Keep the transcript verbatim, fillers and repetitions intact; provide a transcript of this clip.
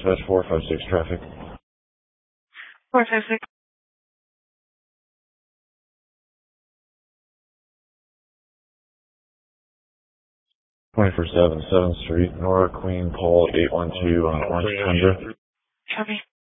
dispatch four five six traffic. four five six. twenty-four seven, seventh Street, Nora Queen Paul eight one two on Orange Tundra. Copy.